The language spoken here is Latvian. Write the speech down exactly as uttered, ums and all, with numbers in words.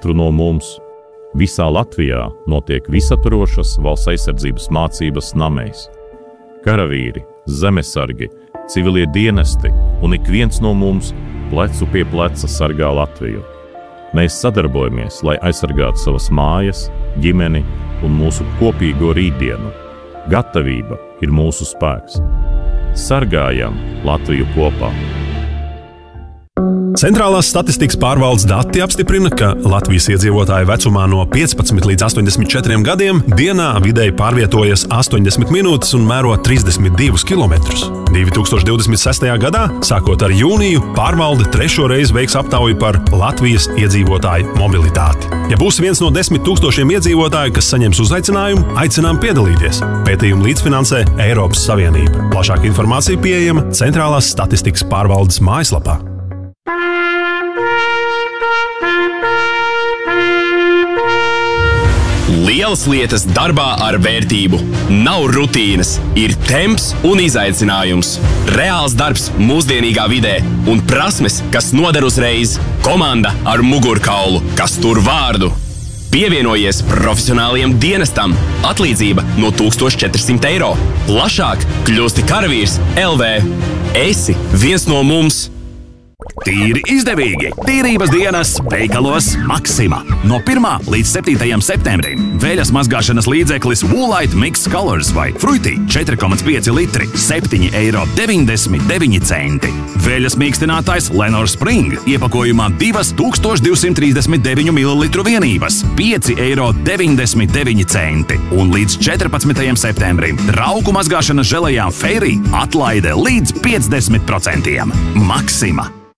katru no mums. Visā Latvijā notiek visaptvarošas valsts aizsardzības mācības namēs. Karavīri, zemesargi, civilie dienesti un ik viens no mums plecu pie pleca sargā Latviju. Mēs sadarbojamies, lai aizsargātu savas mājas, ģimeni un mūsu kopīgo rītdienu. Gatavība ir mūsu spēks. Sargājam Latviju kopā! Centrālās statistikas pārvaldes dati apstiprina, ka Latvijas iedzīvotāji vecumā no piecpadsmit līdz astoņdesmit četriem gadiem dienā vidēji pārvietojas astoņdesmit minūtes un mēro trīsdesmit divus kilometrus. divi tūkstoši divdesmit sestajā gadā, sākot ar jūniju, pārvalde trešo reizi veiks aptauju par Latvijas iedzīvotāju mobilitāti. Ja būs viens no desmit tūkstošiem iedzīvotāju, kas saņems uzaicinājumu, aicinām piedalīties. Pētījumu līdzfinansē Eiropas Savienība. Plašāka informācija pieejama Centrālās statistikas pārvaldes mājaslapā. Lielas lietas darbā ar vērtību. Nav rutīnas, ir temps un izaicinājums. Reāls darbs mūsdienīgā vidē un prasmes, kas noder uzreiz. Komanda ar mugurkaulu, kas tur vārdu. Pievienojies profesionāliem dienestam. Atlīdzība no tūkstoš četrsimt eiro. Plašāk kļūsti karavīrs L V. Esi viens no mums. Tīri izdevīgi! Tīrības dienas veikalos Maxima. No pirmā līdz septītajam septembrim veļas mazgāšanas līdzeklis Woolite Mix Colors vai Fruity četri komats pieci litri, septiņi eiro deviņdesmit deviņi centi. Veļas mīkstinātājs Lenor Spring iepakojumā divas tūkstoš divsimt trīsdesmit deviņu mililitru vienības, pieci eiro deviņdesmit deviņi centi. Un līdz četrpadsmitajam septembrim trauku mazgāšanas želejām Fairy atlaide līdz piecdesmit procentiem. Maxima.